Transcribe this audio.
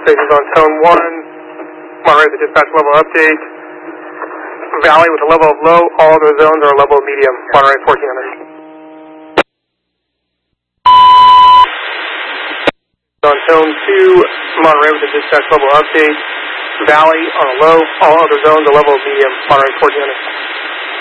Stations on zone 1, Monterey with the dispatch level update. Valley with a level of low, all other zones are level of medium, Monterey 1400. On zone 2, Monterey with the dispatch level update. Valley on a low, all other zones are level of medium, Monterey 1400.